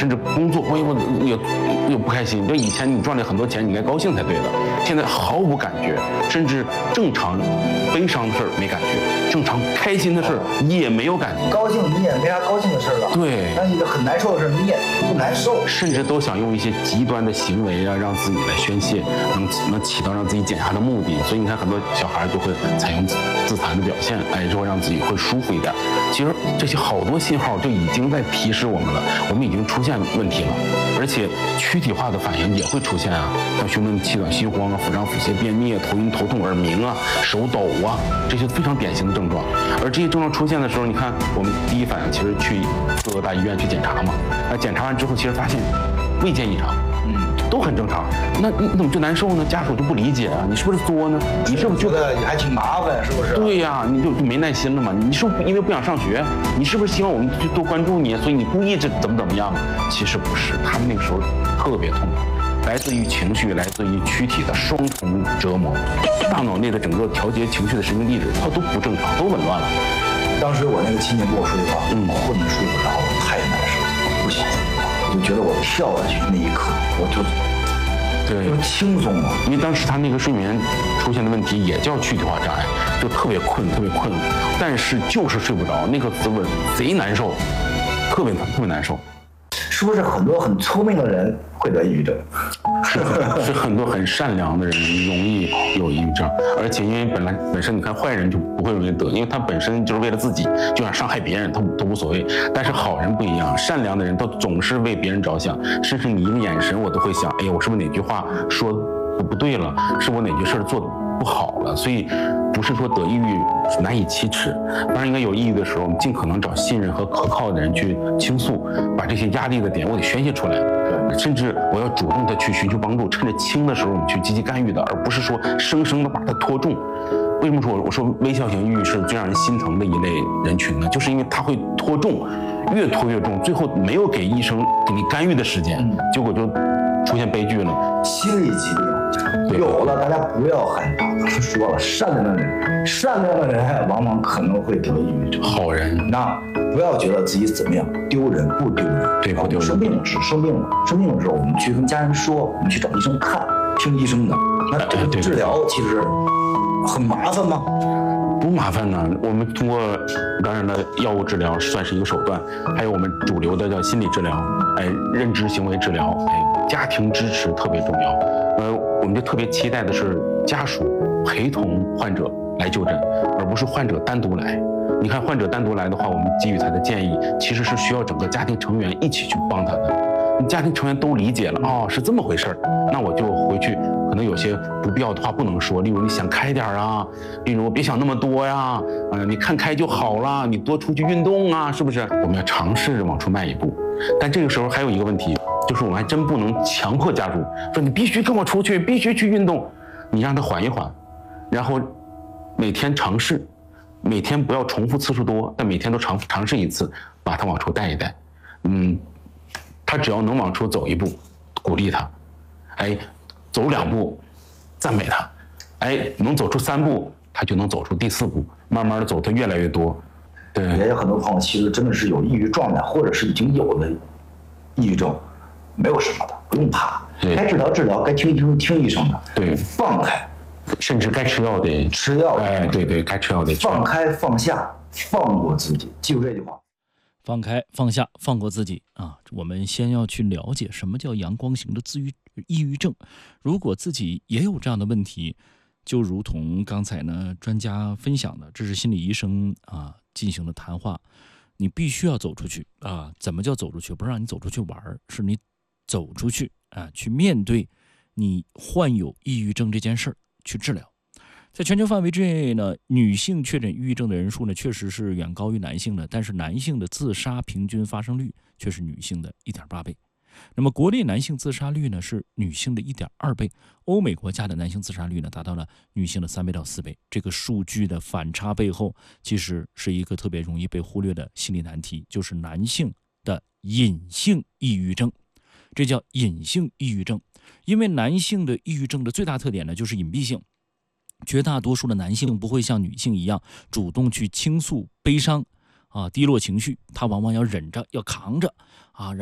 甚至工作，我也不开心。就以前你赚了很多钱，你该高兴才对的，现在毫无感觉，甚至正常悲伤的事儿没感觉，正常开心的事儿也没有感觉。 高兴你也没啥高兴的事儿了， 对。 但是很难受的事儿你也不难受， 甚至都想用一些极端的行为啊，让自己来宣泄，能起到让自己减压的目的。所以你看，很多小孩就会采用自残的表现，之后让自己会舒服一点。其实这些好多信号就已经在提示我们了，我们已经出现问题了，而且躯体化的反应也会出现啊，像胸闷、气短、心慌啊、腹胀、腹泻、便秘、头晕、头痛、耳鸣啊、手抖啊，这些非常典型的症状。而这些症状出现的时候，你看我们第一反应其实去各大医院去检查嘛，检查完之后其实发现未见异常，都很正常。那你怎么就难受呢？家属就不理解啊，你是不是作呢？你是不是觉得还挺麻烦，是不是？ 对呀，你就没耐心了嘛。你是不是因为不想上学？你是不是希望我们去多关注你，所以你故意怎么样？其实不是，他们那个时候特别痛苦，来自于情绪，来自于躯体的双重折磨，大脑内的整个调节情绪的神经递质它都不正常，都紊乱了。 当时我那个亲戚跟我说一句话，困得睡不着，太难受，不行。我就觉得我跳下去那一刻，我就轻松了。 因为当时他那个睡眠出现的问题也叫躯体化障碍，就特别困，但是就是睡不着，那个滋味贼难受，特别难受。 是不是很多很聪明的人会得抑郁症？ 是很多很善良的人容易有抑郁症，而且因为本身你看坏人就不会容易得，因为他本身就是为了自己，就想伤害别人，他都无所谓。但是好人不一样，善良的人都总是为别人着想，甚至你一个眼神我都会想，哎呀，我是不是哪句话说不对了？是我哪句事做得不好了？所以不是说得抑郁难以启齿，当然应该有抑郁的时候，我们尽可能找信任和可靠的人去倾诉，把这些压力的点我得宣泄出来，甚至我要主动的去寻求帮助，趁着轻的时候我们去积极干预的，而不是说生生的把它拖重。为什么说我说微笑型抑郁是最让人心疼的一类人群呢？就是因为它会拖重，越拖越重，最后没有给医生给你干预的时间，结果就出现悲剧了。 心理疾病有了，大家不要害怕。说了，善良的人往往可能会得抑郁症。 好人， 那不要觉得自己怎么样丢人，不丢人。 对，不丢人。 生病了，生病了之后，我们去跟家人说，我们去找医生看，听医生的。那治疗其实很麻烦吗？ 不麻烦呢，我们通过当然的药物治疗算是一个手段，还有我们主流的叫心理治疗，认知行为治疗，家庭支持特别重要。我们就特别期待的是家属陪同患者来就诊，而不是患者单独来。你看患者单独来的话，我们给予他的建议其实是需要整个家庭成员一起去帮他的。家庭成员都理解了，是这么回事儿，那我就回去，可能有些不必要的话不能说，例如你想开点啊，例如别想那么多呀，你看开就好了，你多出去运动啊，是不是？我们要尝试着往出迈一步，但这个时候还有一个问题，就是我们还真不能强迫家属说你必须跟我出去，必须去运动，你让他缓一缓，然后每天尝试，每天不要重复次数多，但每天都尝试一次，把他往出带一带，他只要能往出走一步，鼓励他，走2步，赞美他，能走出3步，他就能走出第4步，慢慢的走得越来越多。对， 也有很多朋友其实真的是有抑郁状态，或者是已经有了抑郁症，没有什么的，不用怕，该治疗，该听医生的， 对， 放开， 甚至该吃药得吃药，对，该吃药得吃。 放开放下，放过自己，记住这句话。 放开放下放过自己啊！我们先要去了解什么叫阳光型的抑郁症。如果自己也有这样的问题，就如同刚才呢专家分享的，这是心理医生进行的谈话，你必须要走出去啊！怎么叫走出去？不是让你走出去玩，是你走出去去面对你患有抑郁症这件事儿，去治疗。在全球范围之内呢，女性确诊抑郁症的人数呢，确实是远高于男性的，但是男性的自杀平均发生率却是女性的1.8倍。那么国内男性自杀率呢是女性的1.2倍，欧美国家的男性自杀率呢达到了女性的3倍到4倍。这个数据的反差背后，其实是一个特别容易被忽略的心理难题，就是男性的隐性抑郁症。这叫隐性抑郁症，因为男性的抑郁症的最大特点呢就是隐蔽性。绝大多数的男性不会像女性一样主动去倾诉悲伤低落情绪，他往往要忍着，要扛着